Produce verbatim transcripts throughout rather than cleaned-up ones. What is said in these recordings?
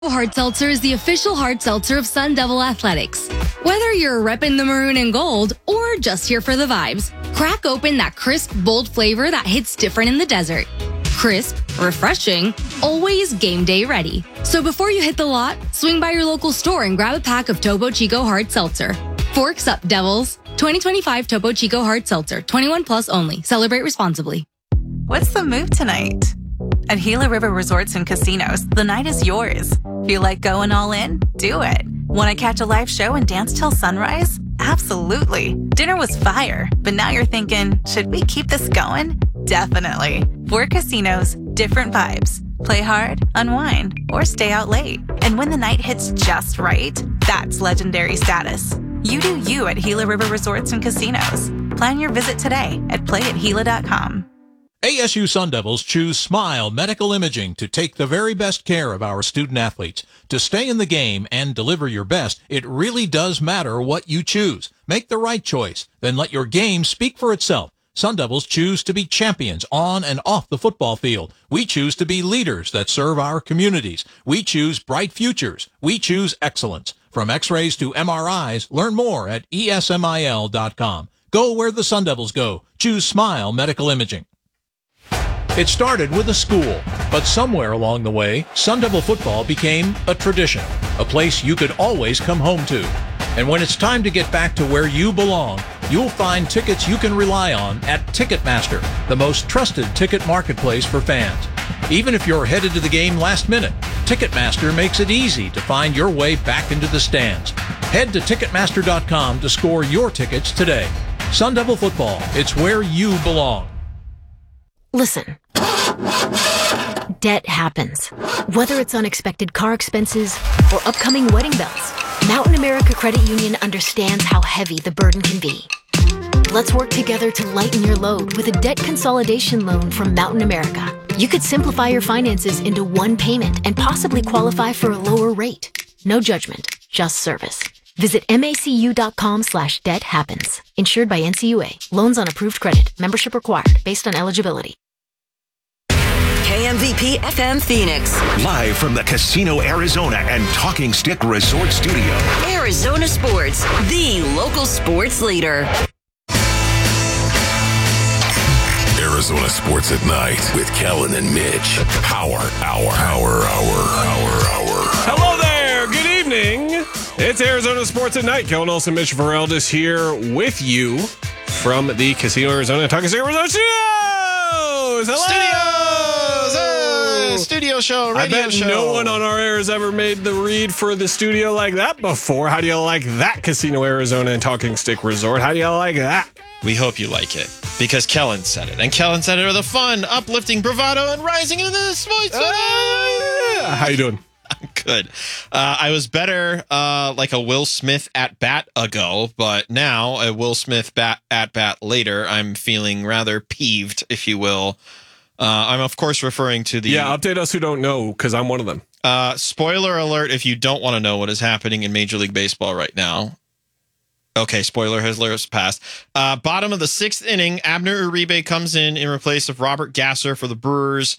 Hard Seltzer is the official hard seltzer of Sun Devil Athletics. Whether you're repping the maroon and gold or just here for the vibes, crack open that crisp, bold flavor that hits different in the desert. Crisp, refreshing, always game day ready. So before you hit the lot, swing by your local store and grab a pack of Topo Chico Hard Seltzer. Forks up, Devils. twenty twenty-five Topo Chico Hard Seltzer. twenty-one plus only. Celebrate responsibly. What's the move tonight? At Gila River Resorts and Casinos, the night is yours. Feel like going all in? Do it. Want to catch a live show and dance till sunrise? Absolutely. Dinner was fire, but now you're thinking, should we keep this going? Definitely. Four casinos, different vibes. Play hard, unwind, or stay out late. And when the night hits just right, that's legendary status. You do you at Gila River Resorts and Casinos. Plan your visit today at play at gila dot com. A S U Sun Devils choose Smile Medical Imaging to take the very best care of our student athletes. To stay in the game and deliver your best, it really does matter what you choose. Make the right choice, then let your game speak for itself. Sun Devils choose to be champions on and off the football field. We choose to be leaders that serve our communities. We choose bright futures. We choose excellence. From x-rays to M R Is, learn more at E S M I L dot com. Go where the Sun Devils go. Choose Smile Medical Imaging. It started with a school, but somewhere along the way, Sun Devil football became a tradition, a place you could always come home to. And when it's time to get back to where you belong, you'll find tickets you can rely on at Ticketmaster, the most trusted ticket marketplace for fans. Even if you're headed to the game last minute, Ticketmaster makes it easy to find your way back into the stands. Head to Ticketmaster dot com to score your tickets today. Sun Devil football, it's where you belong. Listen. Debt happens. Whether it's unexpected car expenses or upcoming wedding bells, Mountain America Credit Union understands how heavy the burden can be. Let's work together to lighten your load with a debt consolidation loan from Mountain America. You could simplify your finances into one payment and possibly qualify for a lower rate. No judgment, just service. Visit macu.com slash debt happens. Insured by N C U A. Loans on approved credit. Membership required based on eligibility. K M V P F M Phoenix. Live from the Casino Arizona and Talking Stick Resort Studio. Arizona Sports, the local sports leader. Arizona Sports at Night with Kellen and Mitch. Power, hour, hour, hour, hour, hour. Hello there. Good evening. It's Arizona Sports at Night. Kellen Olson, Mitch Vareldis here with you from the Casino Arizona Talking Stick Resort Studios. Hello. Studios. Uh, studio show, radio I bet show. no one on our air has ever made the read for the studio like that before. How do you like that, Casino Arizona and Talking Stick Resort? How do you like that? We hope you like it because Kellen said it, and Kellen said it with a fun, uplifting bravado and rising into this voice. Uh, how you doing? I'm good. Uh, I was better uh, like a Will Smith at bat ago, but now a Will Smith bat at bat later, I'm feeling rather peeved, if you will. Uh, I'm, of course, referring to the... Yeah, update us who don't know, because I'm one of them. Uh, spoiler alert if you don't want to know what is happening in Major League Baseball right now. Okay, spoiler has passed. Uh, bottom of the sixth inning, Abner Uribe comes in in replace of Robert Gasser for the Brewers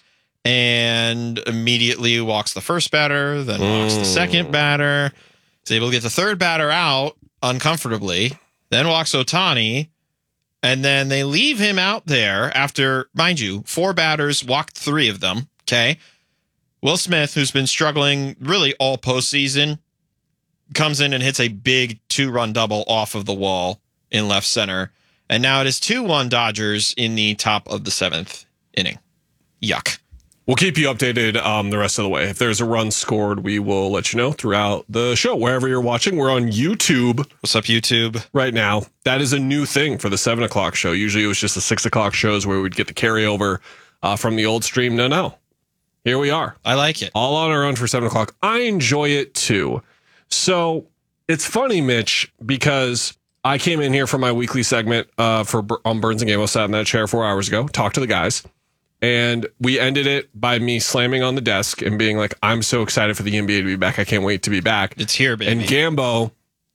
and immediately walks the first batter, then walks mm. the second batter. Is able to get the third batter out uncomfortably, then walks Ohtani, and then they leave him out there after, mind you, four batters, walked three of them, okay? Will Smith, who's been struggling really all postseason, comes in and hits a big two-run double off of the wall in left center. And now it is two one Dodgers in the top of the seventh inning. Yuck. We'll keep you updated um, the rest of the way. If there's a run scored, we will let you know throughout the show. Wherever you're watching, we're on YouTube. What's up, YouTube? Right now. That is a new thing for the seven o'clock show. Usually it was just the six o'clock shows where we'd get the carryover uh, from the old stream. No, no. Here we are. I like it. All on our own for seven o'clock. I enjoy it, too. So it's funny, Mitch, because I came in here for my weekly segment uh, for on Burns and Gamo. Sat in that chair four hours ago, talked to the guys, and we ended it by me slamming on the desk and being like, I'm so excited for the N B A to be back. I can't wait to be back. It's here, baby. And Gambo,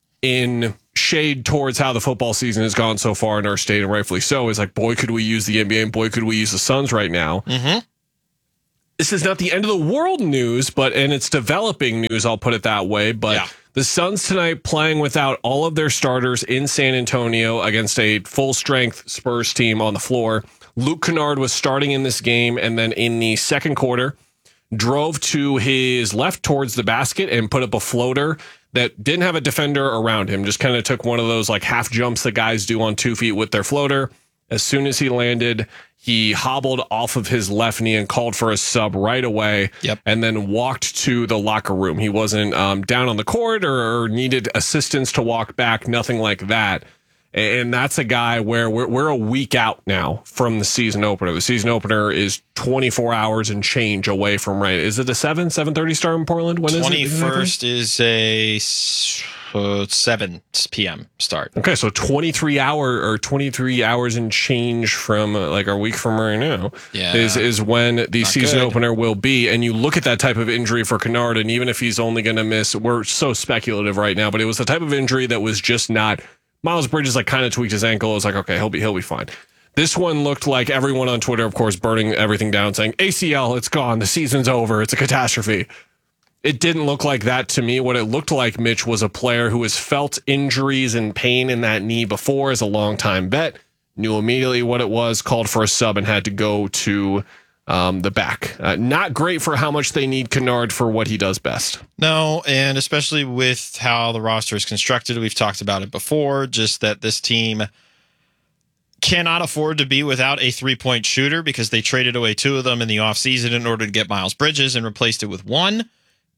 in shade towards how the football season has gone so far in our state, and rightfully so, is like, boy, could we use the N B A, and boy, could we use the Suns right now. Mm-hmm. this is not the end of the world news, but and it's developing news, I'll put it that way. But yeah. The Suns tonight playing without all of their starters in San Antonio against a full-strength Spurs team on the floor. Luke Kennard was starting in this game, and then in the second quarter, drove to his left towards the basket and put up a floater that didn't have a defender around him. Just kind of took one of those like half jumps that guys do on two feet with their floater. As soon as he landed, he hobbled off of his left knee and called for a sub right away. Yep. And then walked to the locker room. He wasn't um, down on the court or, or needed assistance to walk back, nothing like that. And that's a guy where we're, we're a week out now from the season opener. The season opener is twenty-four hours and change away from, right? Is it a seven, seven thirty start in Portland? When is it? twenty-first is a uh, seven p.m. start. Okay, so twenty-three hour or twenty-three hours and change from uh, like a week from right now yeah. is, is when the Not season good. opener will be. And you look at that type of injury for Kennard, and even if he's only going to miss, we're so speculative right now, but it was the type of injury that was just not... Miles Bridges like kind of tweaked his ankle. It was like, okay, he'll be he'll be fine. This one looked like everyone on Twitter, of course, burning everything down, saying A C L, it's gone, the season's over, it's a catastrophe. It didn't look like that to me. What it looked like, Mitch, was a player who has felt injuries and pain in that knee before as a longtime vet, knew immediately what it was, called for a sub, and had to go to um, the back. Uh, not great for how much they need Kennard for what he does best. No, and especially with how the roster is constructed, we've talked about it before, just that this team cannot afford to be without a three-point shooter because they traded away two of them in the offseason in order to get Miles Bridges and replaced it with one.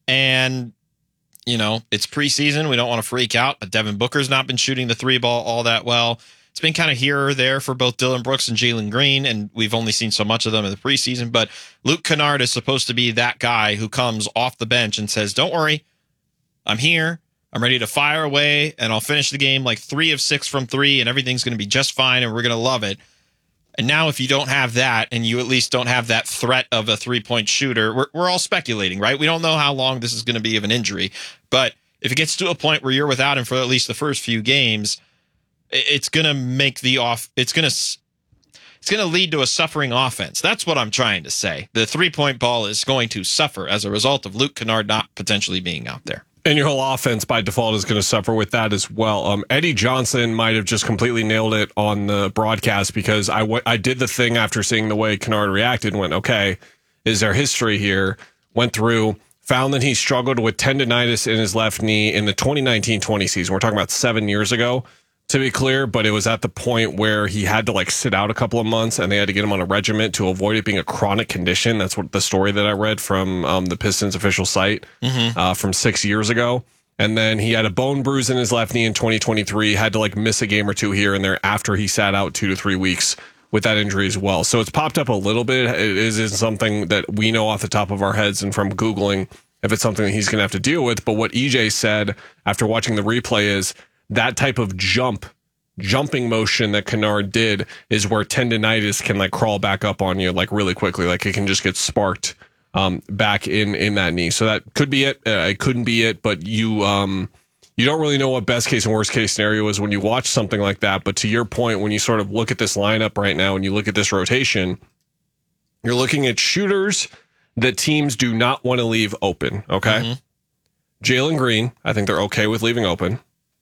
And, you know, it's preseason. We don't want to freak out, but Devin Booker's not been shooting the three ball all that well. It's been kind of here or there for both Dillon Brooks and Jalen Green, and we've only seen so much of them in the preseason. But Luke Kennard is supposed to be that guy who comes off the bench and says, don't worry, I'm here. I'm ready to fire away, and I'll finish the game like three of six from three, and everything's going to be just fine, and we're going to love it. And now if you don't have that, and you at least don't have that threat of a three-point shooter, we're, we're all speculating, right? We don't know how long this is going to be of an injury. But if it gets to a point where you're without him for at least the first few games, it's going to make the off. It's going to it's going to lead to a suffering offense. That's what I'm trying to say. The three-point ball is going to suffer as a result of Luke Kennard not potentially being out there. And your whole offense by default is going to suffer with that as well. Um, Eddie Johnson might have just completely nailed it on the broadcast because I, w- I did the thing after seeing the way Kennard reacted and went, okay, is there history here? Went through, found that he struggled with tendonitis in his left knee in the twenty nineteen twenty season. We're talking about seven years ago, to be clear, but it was at the point where he had to like sit out a couple of months and they had to get him on a regimen to avoid it being a chronic condition. That's what the story that I read from um, the Pistons official site mm-hmm. uh, from six years ago. And then he had a bone bruise in his left knee in twenty twenty-three, had to like miss a game or two here and there after he sat out two to three weeks with that injury as well. So it's popped up a little bit. It isn't something that we know off the top of our heads and from Googling if it's something that he's going to have to deal with. But what E J said after watching the replay is, that type of jump, jumping motion that Kennard did is where tendonitis can like crawl back up on you like really quickly. Like it can just get sparked um, back in, in that knee. So that could be it. Uh, it couldn't be it, but you, um, you don't really know what best case and worst case scenario is when you watch something like that. But to your point, when you sort of look at this lineup right now and you look at this rotation, you're looking at shooters that teams do not want to leave open. Okay. Mm-hmm. Jalen Green, I think they're okay with leaving open.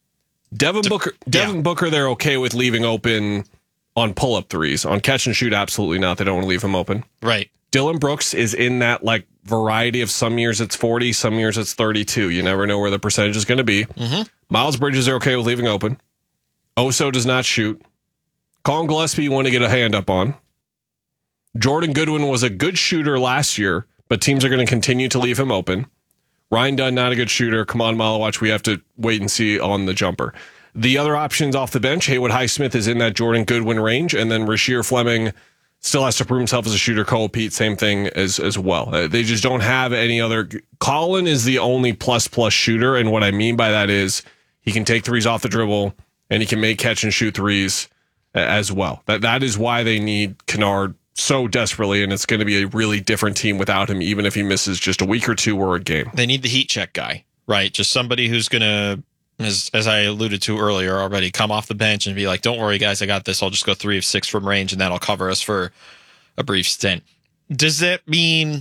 Devin Booker, Devin yeah. Booker, they're okay with leaving open on pull-up threes. On catch and shoot, absolutely not. They don't want to leave him open. Right. Dillon Brooks is in that like variety of some years it's forty, some years it's thirty-two. You never know where the percentage is going to be. Mm-hmm. Miles Bridges are okay with leaving open. Oso does not shoot. Colin Gillespie you want to get a hand up on. Jordan Goodwin was a good shooter last year, but teams are going to continue to leave him open. Ryan Dunn, not a good shooter. Come on, Malawatch, we have to wait and see on the jumper. The other options off the bench, Haywood Highsmith is in that Jordan Goodwin range, and then Rasheer Fleming still has to prove himself as a shooter. Cole Pete, same thing as as well. Uh, they just don't have any other. Colin is the only plus-plus shooter, and what I mean by that is he can take threes off the dribble, and he can make catch-and-shoot threes uh, as well. That That is why they need Kennard so desperately, and it's going to be a really different team without him, even if he misses just a week or two or a game. They need the heat check guy, right? Just somebody who's going to, as as I alluded to earlier already, come off the bench and be like, don't worry, guys, I got this. I'll just go three of six from range, and that'll cover us for a brief stint. Does that mean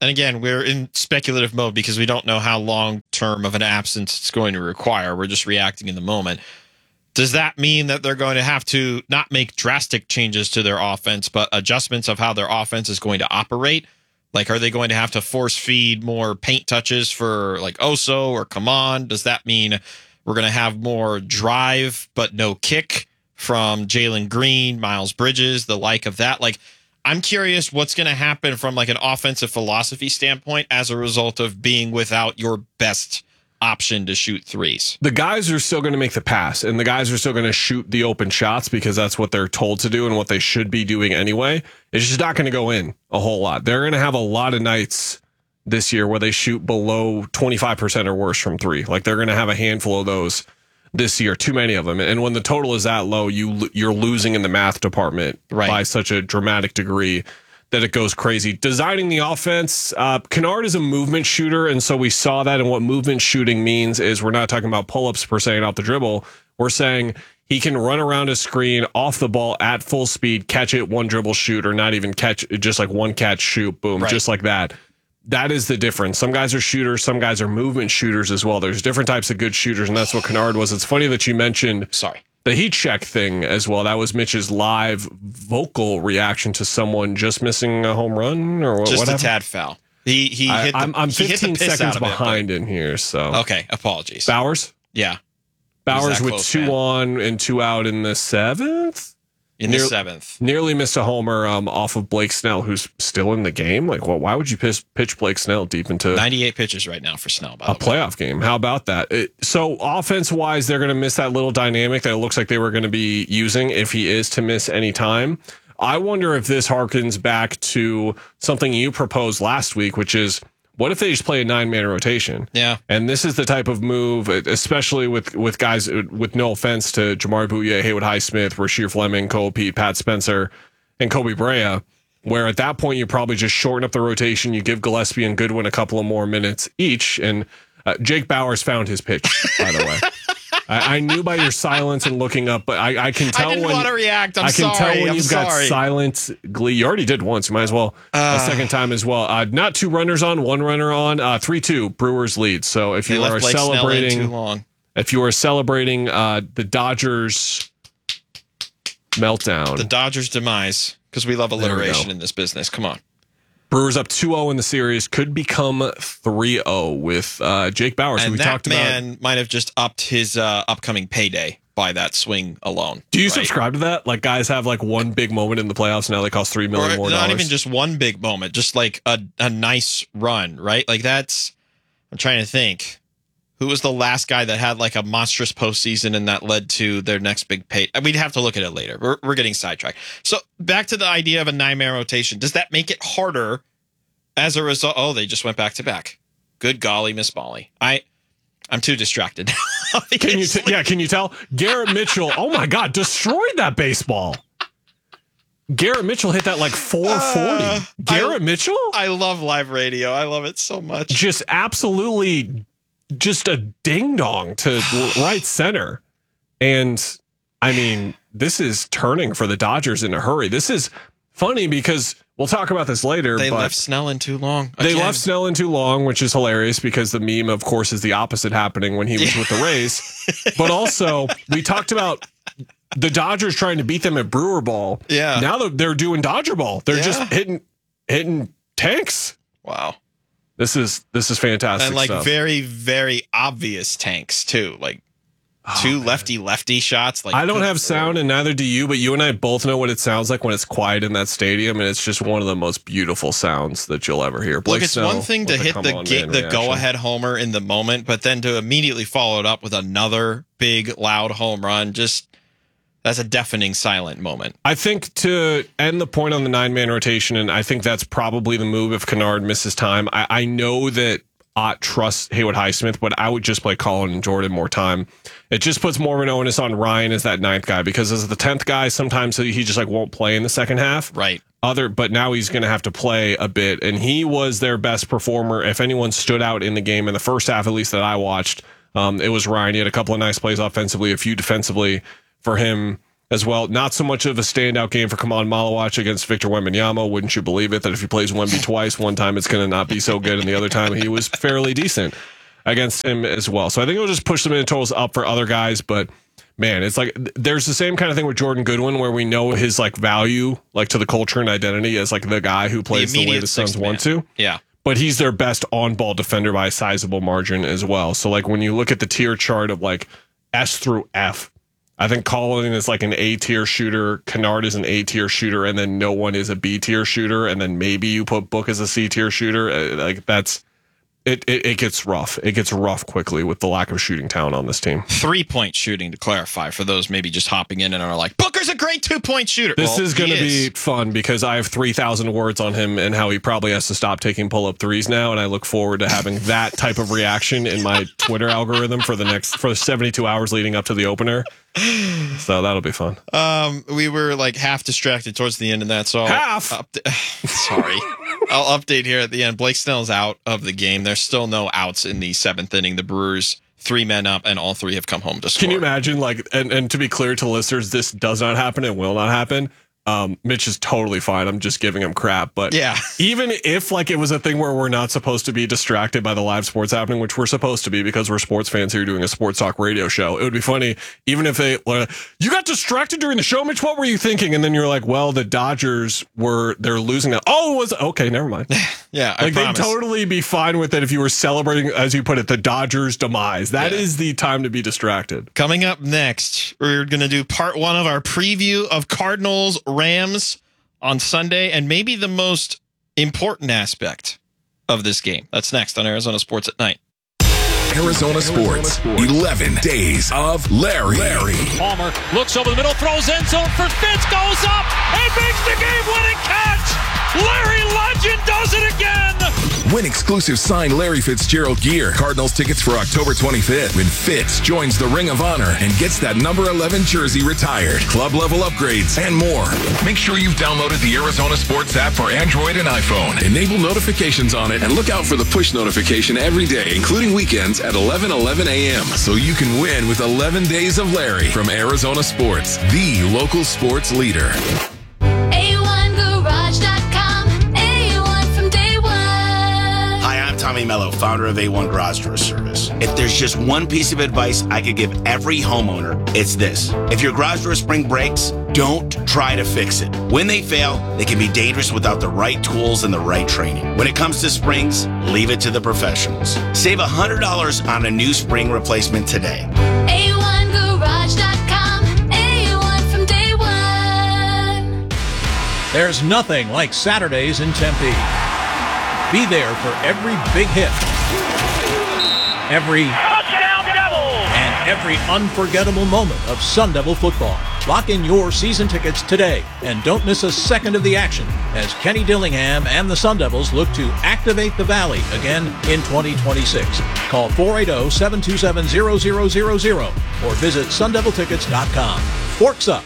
And again, we're in speculative mode because we don't know how long term of an absence it's going to require. We're just reacting in the moment. Does that mean that they're going to have to not make drastic changes to their offense, but adjustments of how their offense is going to operate? Like, are they going to have to force feed more paint touches for like Oso or Kaman? Does that mean we're going to have more drive but no kick from Jalen Green, Miles Bridges, the like of that? Like, I'm curious what's going to happen from like an offensive philosophy standpoint as a result of being without your best option to shoot threes. The guys are still going to make the pass, and the guys are still going to shoot the open shots because that's what they're told to do and what they should be doing anyway. It's just not going to go in a whole lot. They're going to have a lot of nights this year where they shoot below twenty-five percent or worse from three. Like, they're going to have a handful of those this year, too many of them. And when the total is that low, you you're losing in the math department right. by such a dramatic degree that it goes crazy. Designing the offense, uh, Kennard is a movement shooter, and so we saw that. And what movement shooting means is we're not talking about pull-ups per se and off the dribble. We're saying he can run around a screen off the ball at full speed, catch it, one dribble shoot, or not even catch, just like one catch shoot, boom, right. just like that. That is the difference. Some guys are shooters, some guys are movement shooters as well. There's different types of good shooters, and that's what Kennard was. It's funny that you mentioned sorry the heat check thing as well. That was Mitch's live vocal reaction to someone just missing a home run or what? Just whatever. a tad foul. He he I, hit. The, I'm, I'm he fifteen hit the piss seconds out of behind it, in here. So okay, apologies. Bowers, yeah, Bowers with close, two man. on and two out in the seventh. In Near, the seventh, nearly missed a homer um, off of Blake Snell, who's still in the game. Like, well, why would you pitch, pitch Blake Snell deep into ninety-eight pitches right now for Snell? By a the way. playoff game? How about that? It, so, offense wise, they're going to miss that little dynamic that it looks like they were going to be using if he is to miss any time. I wonder if this harkens back to something you proposed last week, which is, what if they just play a nine-man rotation? Yeah. And this is the type of move, especially with, with guys, with no offense to Jamari Bouye, Haywood Highsmith, Rasheer Fleming, Cole Pete, Pat Spencer, and Kobe Brea, where at that point you probably just shorten up the rotation. You give Gillespie and Goodwin a couple of more minutes each. And uh, Jake Bowers found his pitch, by the way. I, I knew by your silence and looking up, but I, I can tell I didn't when want to react. I'm I can sorry. tell when I'm you've sorry. got silent glee. You already did once. You might as well uh, a second time as well. Uh, not two runners on, one runner on. Uh, three two Brewers lead. So if they you left are Blake celebrating, Snell in too long. if you are celebrating uh, the Dodgers meltdown, the Dodgers demise, because we love alliteration in this business. Come on. Brewers up two oh in the series, could become three oh with uh, Jake Bowers, and who we that talked man about. might have just upped his uh, upcoming payday by that swing alone. Do you right? subscribe to that? Like, guys have like one big moment in the playoffs, now they cost three million or more not dollars. Even just one big moment, just like a, a nice run, right? Like that's, I'm trying to think. Who was the last guy that had like a monstrous postseason and that led to their next big pay? We'd have to look at it later. We're, we're getting sidetracked. So back to the idea of a nine-man rotation. Does that make it harder as a result? Oh, they just went back to back. Good golly, Miss Molly. I, I'm too distracted. Can you? T- yeah, can you tell? Garrett Mitchell. Oh my God, destroyed that baseball. Garrett Mitchell hit that like four forty. Uh, Garrett I, Mitchell. I love live radio. I love it so much. Just absolutely, just a ding dong to right center. And I mean, this is turning for the Dodgers in a hurry. This is funny because we'll talk about this later. They but left Snell in too long. They Again. left Snell in too long, which is hilarious because the meme, of course, is the opposite happening when he was yeah. with the Rays. But also, we talked about the Dodgers trying to beat them at Brewer Ball. Yeah. Now that they're doing Dodger Ball, they're yeah. just hitting hitting tanks. Wow. This is this is fantastic and like stuff. very very obvious tanks too, like oh, two man. lefty lefty shots. Like I don't have sound, and neither do you, but you and I both know what it sounds like when it's quiet in that stadium, and it's just one of the most beautiful sounds that you'll ever hear. Blake Look, it's Snell one thing to hit the ga- the go ahead homer in the moment, but then to immediately follow it up with another big loud home run, just that's a deafening silent moment. I think to end the point on the nine man rotation, and I think that's probably the move if Kennard misses time. I, I know that Ott trusts Haywood Highsmith, but I would just play Colin and Jordan more time. It just puts more of an onus on Ryan as that ninth guy, because as the tenth guy, sometimes he just like won't play in the second half. Right. Other, but now he's going to have to play a bit, and he was their best performer. If anyone stood out in the game in the first half, at least that I watched, um, it was Ryan. He had a couple of nice plays offensively, a few defensively for him as well. Not so much of a standout game for Kaman Malawach against Victor Wembanyama. Wouldn't you believe it that if he plays Wemby twice, one time it's going to not be so good, and the other time he was fairly decent against him as well. So I think it'll just push the minute totals up for other guys, but man, it's like there's the same kind of thing with Jordan Goodwin where we know his like value like to the culture and identity as like the guy who plays the, the way the Suns want to. Yeah. But he's their best on-ball defender by a sizable margin as well. So like when you look at the tier chart of like S through F, I think Collin is like an A-tier shooter, Kennard is an A-tier shooter, and then no one is a B-tier shooter, and then maybe you put Book as a C-tier shooter. Uh, like that's it, it. It gets rough. It gets rough quickly with the lack of shooting talent on this team. Three-point shooting, to clarify, for those maybe just hopping in and are like, Booker's a great two-point shooter. This well, is going to be fun because I have three thousand words on him and how he probably has to stop taking pull-up threes now, and I look forward to having that type of reaction in my Twitter algorithm for the next for seventy-two hours leading up to the opener. So that'll be fun. Um, we were like half distracted towards the end of that, so half. I'll upda- sorry, I'll update here at the end. Blake Snell's out of the game. There's still no outs in the seventh inning. The Brewers three men up, and all three have come home to score. Can you imagine? Like, and and to be clear to listeners, this does not happen and will not happen. Um, Mitch is totally fine. I'm just giving him crap. But yeah, even if like it was a thing where we're not supposed to be distracted by the live sports happening, which we're supposed to be because we're sports fans here doing a sports talk radio show, it would be funny even if they uh, you got distracted during the show, Mitch. What were you thinking? And then you're like, well, the Dodgers were they're losing now. Oh, it was okay. Never mind. Yeah, I like promise. They'd totally be fine with it if you were celebrating, as you put it, the Dodgers' demise. That yeah. is the time to be distracted. Coming up next, we're going to do part one of our preview of Cardinals Rams on Sunday, and maybe the most important aspect of this game. That's next on Arizona Sports at Night. Arizona Sports, eleven days of Larry. Larry. Palmer looks over the middle, throws end zone for Fitz, goes up, and makes the game-winning catch. Larry Legend does it again. Win exclusive signed Larry Fitzgerald gear. Cardinals tickets for October twenty-fifth when Fitz joins the Ring of Honor and gets that number eleven jersey retired. Club level upgrades and more. Make sure you've downloaded the Arizona Sports app for Android and iPhone. Enable notifications on it and look out for the push notification every day, including weekends at eleven eleven a.m. so you can win with eleven days of Larry from Arizona Sports, the local sports leader. A one garage dot com, A one from day one. Hi, I'm Tommy Mello, founder of A one Garage Door Service. If there's just one piece of advice I could give every homeowner, it's this. If your garage door spring breaks, don't try to fix it. When they fail, they can be dangerous without the right tools and the right training. When it comes to springs, leave it to the professionals. Save one hundred dollars on a new spring replacement today. A one garage dot com, A one from day one. There's nothing like Saturdays in Tempe. Be there for every big hit, every touchdown Devils, and every unforgettable moment of Sun Devil football. Lock in your season tickets today and don't miss a second of the action as Kenny Dillingham and the Sun Devils look to activate the Valley again in twenty twenty-six. Call four eight zero, seven two seven, zero zero zero zero or visit sun devil tickets dot com. Forks up.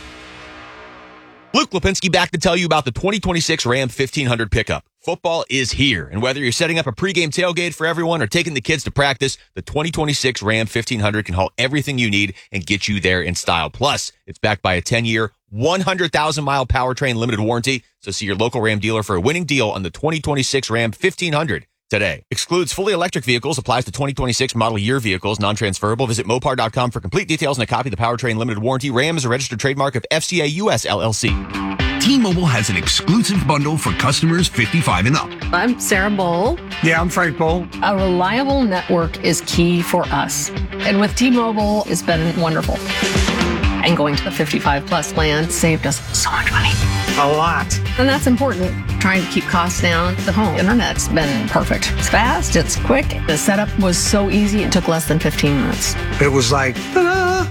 Luke Lipinski back to tell you about the twenty twenty-six Ram fifteen hundred pickup. Football is here, and whether you're setting up a pregame tailgate for everyone or taking the kids to practice, the twenty twenty-six Ram fifteen hundred can haul everything you need and get you there in style. Plus, it's backed by a ten-year, one hundred thousand mile powertrain limited warranty, so see your local Ram dealer for a winning deal on the twenty twenty-six Ram fifteen hundred today. Excludes fully electric vehicles, applies to twenty twenty-six model year vehicles, non-transferable. Visit Mopar dot com for complete details and a copy of the powertrain limited warranty. Ram is a registered trademark of F C A U S L L C. T-Mobile has an exclusive bundle for customers fifty-five and up. I'm Sarah Bowl. Yeah, I'm Frank Bowl. A reliable network is key for us. And with T-Mobile, it's been wonderful. And going to the fifty-five plus plan saved us so much money. A lot. And that's important. Trying to keep costs down. The home internet's been perfect. It's fast, it's quick. The setup was so easy, it took less than fifteen minutes. It was like, ta-da!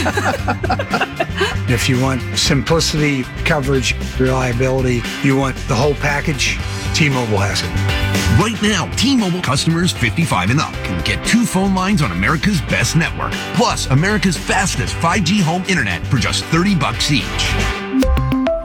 If you want simplicity, coverage, reliability, you want the whole package, T-Mobile has it. Right now, T-Mobile customers fifty-five and up can get two phone lines on America's best network, plus America's fastest five G home internet for just thirty bucks each.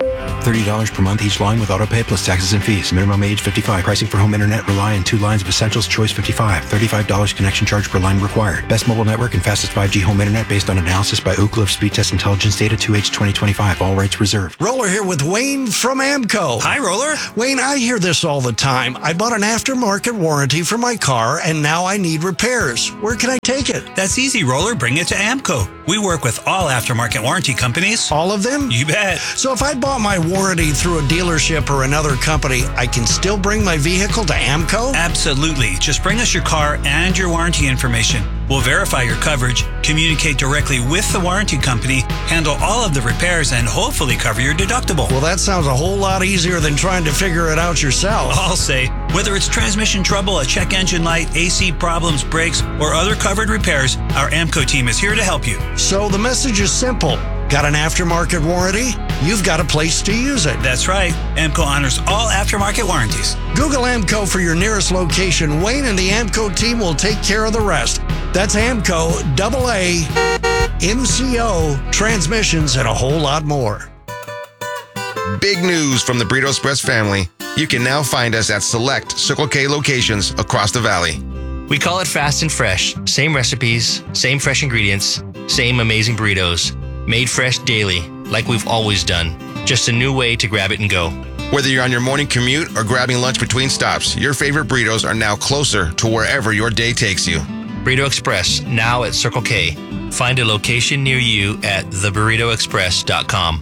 thirty dollars per month each line with autopay plus taxes and fees. Minimum age fifty-five. Pricing for home internet rely on two lines of Essentials Choice fifty-five. thirty-five dollars connection charge per line required. Best mobile network and fastest five G home internet based on analysis by Ookla of Speed Test Intelligence Data two H twenty twenty-five. All rights reserved. Roller here with Wayne from Amco. Hi, Roller. Wayne, I hear this all the time. I bought an aftermarket warranty for my car, and now I need repairs. Where can I take it? That's easy, Roller. Bring it to Amco. We work with all aftermarket warranty companies. All of them? You bet. So if I bought my warranty through a dealership or another company, I can still bring my vehicle to Amco? Absolutely. Just bring us your car and your warranty information. We'll verify your coverage, communicate directly with the warranty company, handle all of the repairs, and hopefully cover your deductible. Well, that sounds a whole lot easier than trying to figure it out yourself. I'll say, whether it's transmission trouble, a check engine light, A C problems, brakes, or other covered repairs, our Amco team is here to help you. So the message is simple. Got an aftermarket warranty? You've got a place to use it. That's right. Amco honors all aftermarket warranties. Google Amco for your nearest location. Wayne and the Amco team will take care of the rest. That's Amco, double A, M C O, transmissions, and a whole lot more. Big news from the Burrito Express family. You can now find us at select Circle K locations across the valley. We call it fast and fresh. Same recipes, same fresh ingredients, same amazing burritos. Made fresh daily, like we've always done. Just a new way to grab it and go. Whether you're on your morning commute or grabbing lunch between stops, your favorite burritos are now closer to wherever your day takes you. Burrito Express, now at Circle K. Find a location near you at the burrito express dot com.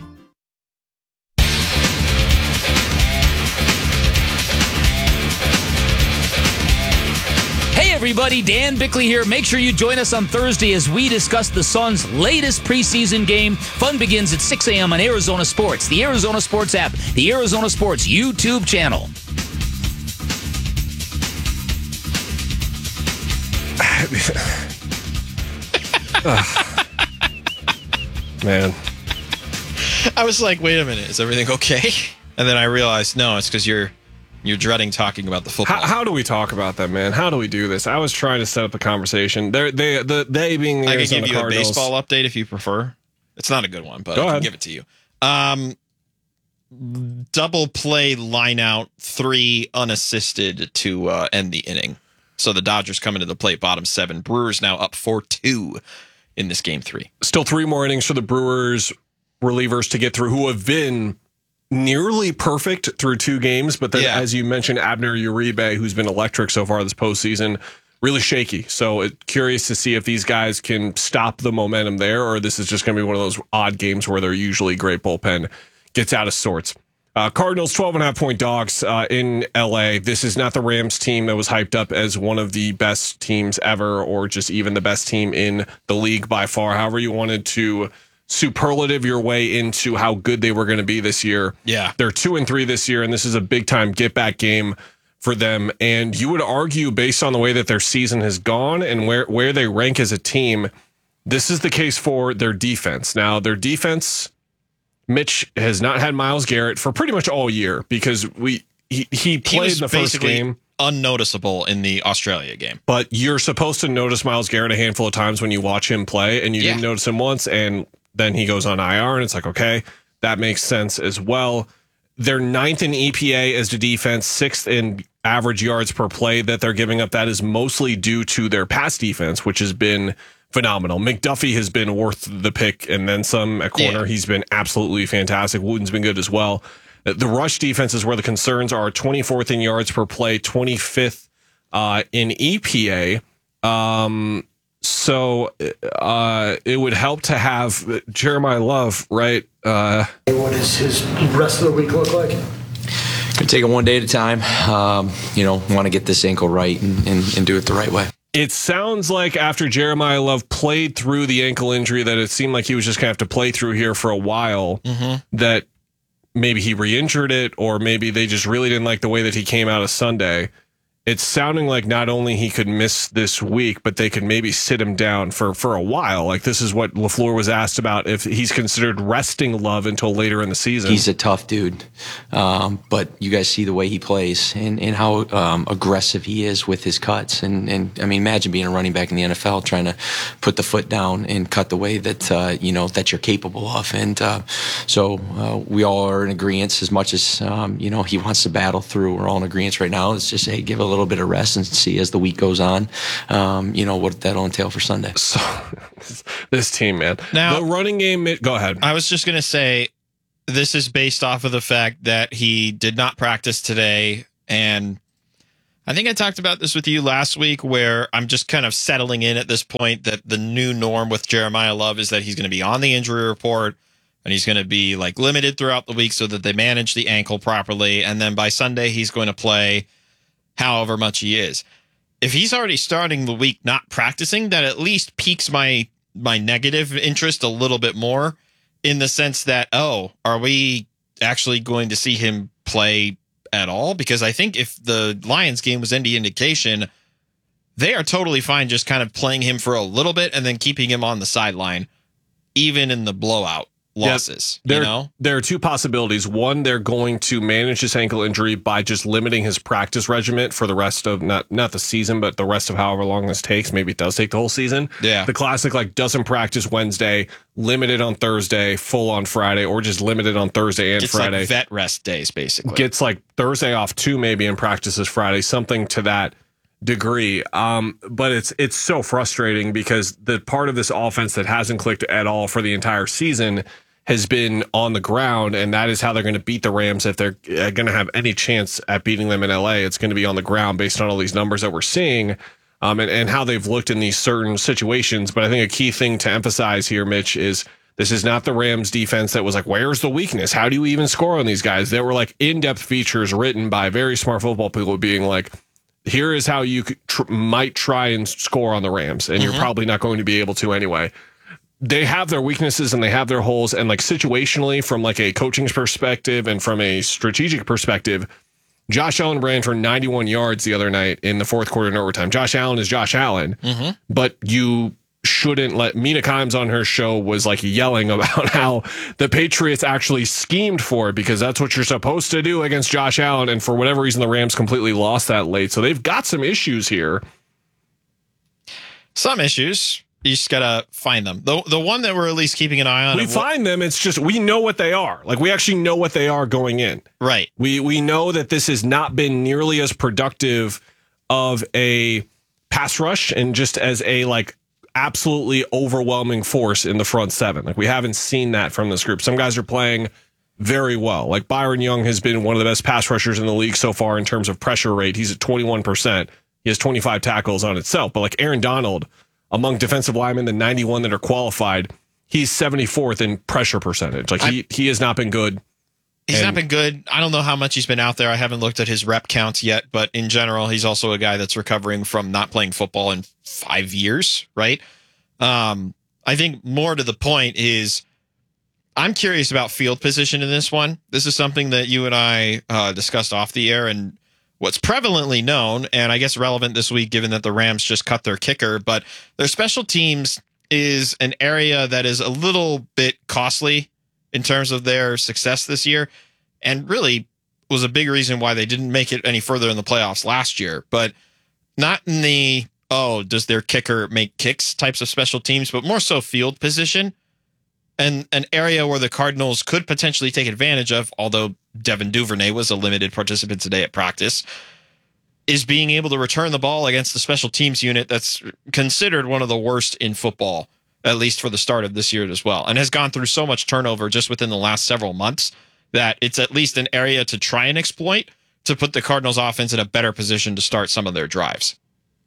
Hey everybody, Dan Bickley here. Make sure you join us on Thursday as we discuss the Suns' latest preseason game. Fun begins at six a.m. on Arizona Sports, the Arizona Sports app, the Arizona Sports YouTube channel. Man. I was like, wait a minute, is everything okay? And then I realized, no, it's because you're you're dreading talking about the football. How, how do we talk about that, man? How do we do this? I was trying to set up a conversation. They're, they, the, they being the I can Arizona give you Cardinals. a baseball update if you prefer. It's not a good one, but Go I can ahead. give it to you. Um, double play line out, three unassisted to uh, end the inning. So the Dodgers come into the plate, bottom seven. Brewers now up four two in this game three. Still three more innings for the Brewers relievers to get through, who have been nearly perfect through two games. But then, Yeah. as you mentioned, Abner Uribe, who's been electric so far this postseason, really shaky. So it, curious to see if these guys can stop the momentum there, or this is just going to be one of those odd games where their usually great bullpen gets out of sorts. Uh, Cardinals, twelve and a half point dogs uh, in L A. This is not the Rams team that was hyped up as one of the best teams ever, or just even the best team in the league by far. However you wanted to superlative your way into how good they were going to be this year. Yeah. They're two and three this year, and this is a big time get back game for them. And you would argue, based on the way that their season has gone and where, where they rank as a team, this is the case for their defense. Now, their defense, Mitch has not had Myles Garrett for pretty much all year because we he, he played He was in the first basically game. unnoticeable in the Australia game. But you're supposed to notice Myles Garrett a handful of times when you watch him play, and you Yeah. didn't notice him once, and then he goes on I R, and it's like, okay, that makes sense as well. They're ninth in E P A as the defense, sixth in average yards per play that they're giving up. That is mostly due to their pass defense, which has been phenomenal. McDuffie has been worth the pick, and then some at corner. Yeah. He's been absolutely fantastic. Wooden's been good as well. The rush defense is where the concerns are. twenty-fourth in yards per play, twenty-fifth uh, in E P A. Um, so uh, it would help to have Jeremiah Love, right? Uh, What does his rest of the week look like? Gonna take it one day at a time. Um, you know, want to get this ankle right and, and, and do it the right way. It sounds like after Jeremiah Love played through the ankle injury that it seemed like he was just going to have to play through here for a while, Mhm. that maybe he re-injured it, or maybe they just really didn't like the way that he came out of Sunday. it's sounding like not only he could miss this week, but they could maybe sit him down for, for a while. Like this is what LaFleur was asked about, if he's considered resting Love until later in the season. He's a tough dude, um, but you guys see the way he plays and, and how um, aggressive he is with his cuts. And, and I mean, imagine being a running back in the N F L trying to put the foot down and cut the way that uh, you know that you're capable of. And uh, so uh, we all are in agreement. As much as um, you know he wants to battle through, we're all in agreement right now. It's just hey, give a little bit of rest and see as the week goes on, um, you know, what that'll entail for Sunday. So, this team, man. Now, the running game, go ahead. I was just going to say, this is based off of the fact that he did not practice today. And I think I talked about this with you last week, where I'm just kind of settling in at this point that the new norm with Jeremiah Love is that he's going to be on the injury report and he's going to be like limited throughout the week so that they manage the ankle properly. And then by Sunday, he's going to play however much he is. If he's already starting the week not practicing, that at least piques my my negative interest a little bit more, in the sense that, oh, are we actually going to see him play at all? Because I think if the Lions game was any indication, they are totally fine just kind of playing him for a little bit and then keeping him on the sideline, even in the blowout losses. There, you know, there are two possibilities. One, they're going to manage his ankle injury by just limiting his practice regimen for the rest of not not the season, but the rest of however long this takes. Maybe it does take the whole season. Yeah, the classic like doesn't practice Wednesday, limited on Thursday, full on Friday, or just limited on Thursday and it's Friday. Like vet rest days, basically. Gets like Thursday off too, maybe, and practices Friday, something to that degree. Um, but it's it's so frustrating because the part of this offense that hasn't clicked at all for the entire season has been on the ground, and that is how they're going to beat the Rams if they're going to have any chance at beating them in L A. It's going to be on the ground based on all these numbers that we're seeing, um, and, and how they've looked in these certain situations. But I think a key thing to emphasize here, Mitch, is this is not the Rams defense that was like, where's the weakness? How do you even score on these guys? There were like in-depth features written by very smart football people being like, here is how you could tr- might try and score on the Rams, and mm-hmm. you're probably not going to be able to anyway. They have their weaknesses and they have their holes, and like situationally, from like a coaching perspective and from a strategic perspective, Josh Allen ran for ninety-one yards the other night in the fourth quarter in overtime. Josh Allen is Josh Allen, mm-hmm. but you shouldn't let Mina Kimes on her show was like yelling about how the Patriots actually schemed for it, because that's what you're supposed to do against Josh Allen. And for whatever reason, the Rams completely lost that late. So they've got some issues here. Some issues. You just gotta find them. The the one that we're at least keeping an eye on. We find them. It's just we know what they are. Like we actually know what they are going in. Right. We we know that this has not been nearly as productive of a pass rush and just as a like absolutely overwhelming force in the front seven. Like we haven't seen that from this group. Some guys are playing very well. Like Byron Young has been one of the best pass rushers in the league so far in terms of pressure rate. He's at twenty-one percent. He has twenty-five tackles on itself. But like Aaron Donald, among defensive linemen, the ninety-one that are qualified, he's seventy-fourth in pressure percentage. Like he, he has not been good. He's and, not been good. I don't know how much he's been out there. I haven't looked at his rep counts yet, but in general, he's also a guy that's recovering from not playing football in five years, right? Um, I think more to the point is I'm curious about field position in this one. This is something that you and I uh, discussed off the air, and what's prevalently known, and I guess relevant this week, given that the Rams just cut their kicker, but their special teams is an area that is a little bit costly in terms of their success this year, and really was a big reason why they didn't make it any further in the playoffs last year. But not in the, oh, does their kicker make kicks types of special teams, but more so field position, and an area where the Cardinals could potentially take advantage of, although Devin Duvernay was a limited participant today at practice, is being able to return the ball against the special teams unit that's considered one of the worst in football, at least for the start of this year as well, and has gone through so much turnover just within the last several months that it's at least an area to try and exploit to put the Cardinals offense in a better position to start some of their drives.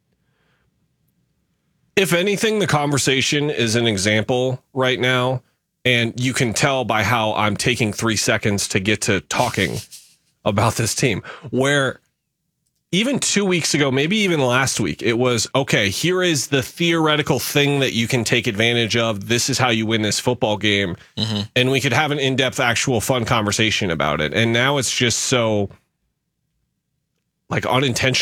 If anything, the conversation is an example right now. And you can tell by how I'm taking three seconds to get to talking about this team, where even two weeks ago, maybe even last week, it was, okay, here is the theoretical thing that you can take advantage of. This is how you win this football game. Mm-hmm. And we could have an in-depth, actual fun conversation about it. And now it's just so like unintentional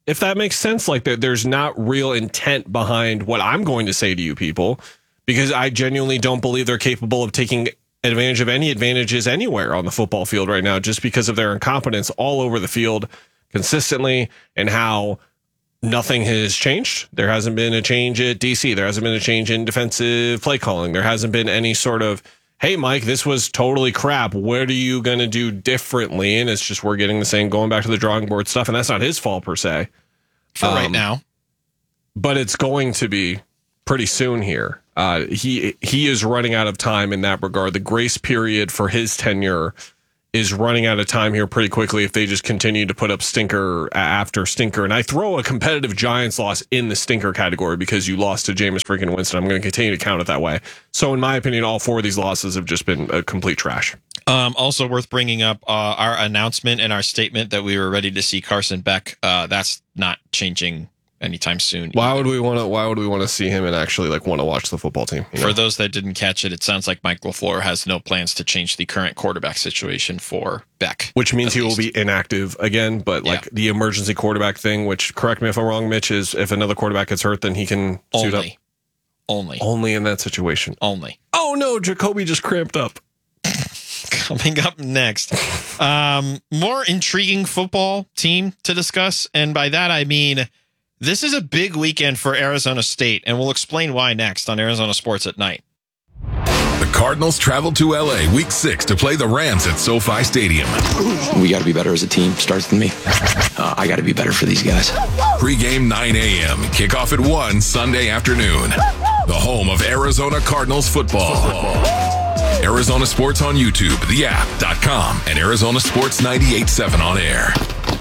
if that makes sense. Like there, there's not real intent behind what I'm going to say to you people, because I genuinely don't believe they're capable of taking advantage of any advantages anywhere on the football field right now, just because of their incompetence all over the field consistently, and how nothing has changed. There hasn't been a change at D C. There hasn't been a change in defensive play calling. There hasn't been any sort of, hey, Mike, this was totally crap. What are you going to do differently? And it's just we're getting the same going back to the drawing board stuff. And that's not his fault per se. For um, right now. But it's going to be pretty soon here. Uh, he he is running out of time in that regard. The grace period for his tenure is running out of time here pretty quickly if they just continue to put up stinker after stinker. And I throw a competitive Giants loss in the stinker category because you lost to Jameis freaking Winston. I'm going to continue to count it that way. So in my opinion, all four of these losses have just been a complete trash. Um, also worth bringing up uh, our announcement and our statement that we were ready to see Carson Beck. Uh, that's not changing anytime soon. Why would we want to? Why would we want to see him and actually like want to watch the football team? For know? Those that didn't catch it, it sounds like Mike LaFleur has no plans to change the current quarterback situation for Beck, which means he least. will be inactive again. But like yeah. the emergency quarterback thing, which correct me if I'm wrong, Mitch, is if another quarterback gets hurt, then he can only, suit up. Only, only in that situation. Only. Oh no, Jacoby just cramped up. Coming up next, um, more intriguing football team to discuss, and by that I mean. This is a big weekend for Arizona State, and we'll explain why next on Arizona Sports at Night. The Cardinals travel to L A week six to play the Rams at SoFi Stadium. We got to be better as a team. Starts with me. Uh, I got to be better for these guys. Pre-game nine a.m. Kickoff at one Sunday afternoon. The home of Arizona Cardinals football. football. Arizona Sports on YouTube, the app dot com, and Arizona Sports ninety-eight point seven on air.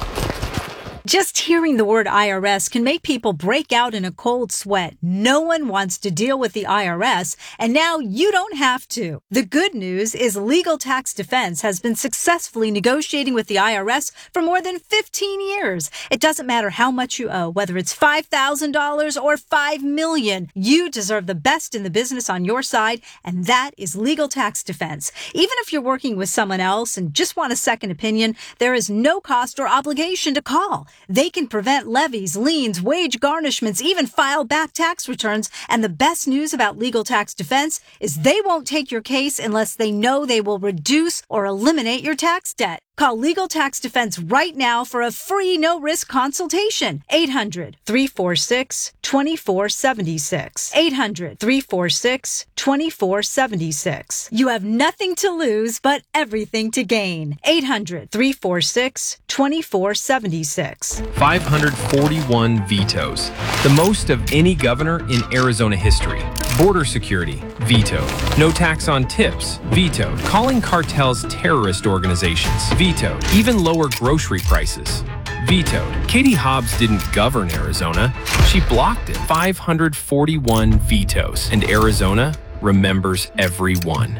Just hearing the word I R S can make people break out in a cold sweat. No one wants to deal with the I R S, and now you don't have to. The good news is Legal Tax Defense has been successfully negotiating with the I R S for more than fifteen years. It doesn't matter how much you owe, whether it's five thousand dollars or five million dollars. You deserve the best in the business on your side, and that is Legal Tax Defense. Even if you're working with someone else and just want a second opinion, there is no cost or obligation to call. They can prevent levies, liens, wage garnishments, even file back tax returns. And the best news about Legal Tax Defense is they won't take your case unless they know they will reduce or eliminate your tax debt. Call Legal Tax Defense right now for a free no-risk consultation. eight hundred, three four six, two four seven six. eight hundred, three four six, two four seven six. You have nothing to lose but everything to gain. eight hundred, three four six, two four seven six. five hundred forty-one vetoes, the most of any governor in Arizona history. Border security, vetoed. No tax on tips, vetoed. Calling cartels terrorist organizations, vetoed. Even lower grocery prices, vetoed. Katie Hobbs didn't govern Arizona, she blocked it. five hundred forty-one vetoes, and Arizona remembers every one.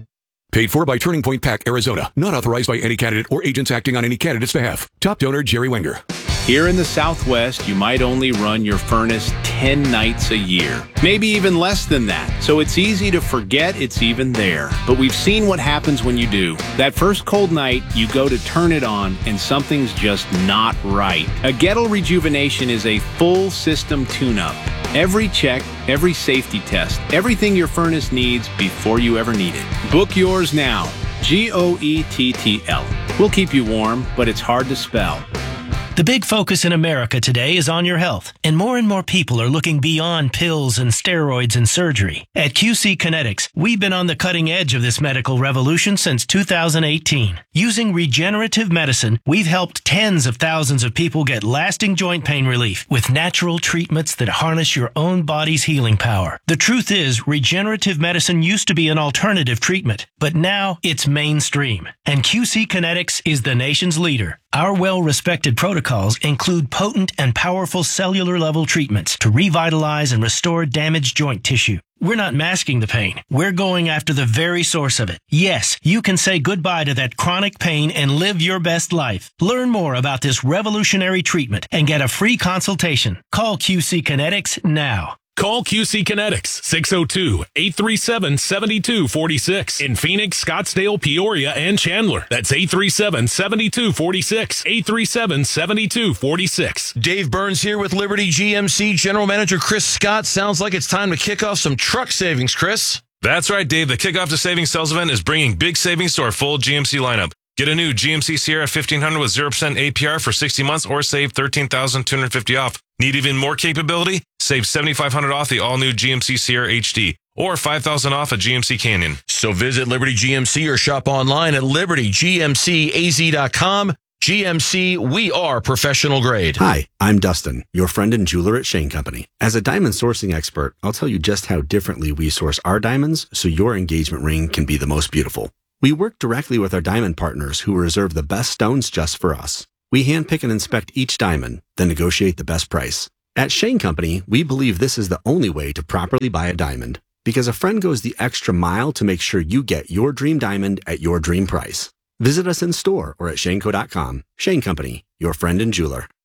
Paid for by Turning Point PAC, Arizona. Not authorized by any candidate or agents acting on any candidate's behalf. Top donor, Jerry Wenger. Here in the Southwest, you might only run your furnace ten nights a year, maybe even less than that. So it's easy to forget it's even there. But we've seen what happens when you do. That first cold night, you go to turn it on and something's just not right. A Gettle Rejuvenation is a full system tune-up. Every check, every safety test, everything your furnace needs before you ever need it. Book yours now. G O E T T L. We'll keep you warm, but it's hard to spell. The big focus in America today is on your health, and more and more people are looking beyond pills and steroids and surgery. At Q C Kinetics, we've been on the cutting edge of this medical revolution since two thousand eighteen. Using regenerative medicine, we've helped tens of thousands of people get lasting joint pain relief with natural treatments that harness your own body's healing power. The truth is, regenerative medicine used to be an alternative treatment, but now it's mainstream, and Q C Kinetics is the nation's leader. Our well-respected protocols include potent and powerful cellular-level treatments to revitalize and restore damaged joint tissue. We're not masking the pain. We're going after the very source of it. Yes, you can say goodbye to that chronic pain and live your best life. Learn more about this revolutionary treatment and get a free consultation. Call Q C Kinetics now. Call Q C Kinetics, six oh two, eight three seven, seven two four six. In Phoenix, Scottsdale, Peoria, and Chandler. That's eight three seven, seven two four six. eight three seven, seven two four six. Dave Burns here with Liberty G M C General Manager Chris Scott. Sounds like it's time to kick off some truck savings, Chris. That's right, Dave. The Kickoff to Savings sales event is bringing big savings to our full G M C lineup. Get a new G M C Sierra fifteen hundred with zero percent A P R for sixty months or save thirteen thousand two hundred fifty dollars off. Need even more capability? Save seventy-five hundred dollars off the all-new G M C Sierra H D or five thousand dollars off a G M C Canyon. So visit Liberty G M C or shop online at liberty g m c a z dot com. G M C, we are professional grade. Hi, I'm Dustin, your friend and jeweler at Shane Company. As a diamond sourcing expert, I'll tell you just how differently we source our diamonds so your engagement ring can be the most beautiful. We work directly with our diamond partners who reserve the best stones just for us. We handpick and inspect each diamond, then negotiate the best price. At Shane Company, we believe this is the only way to properly buy a diamond, because a friend goes the extra mile to make sure you get your dream diamond at your dream price. Visit us in store or at shane co dot com. Shane Company, your friend and jeweler.